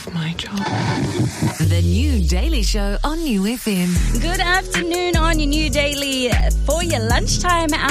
my job. The New Daily Show on New FM. Good afternoon on your New Daily for your lunchtime hour.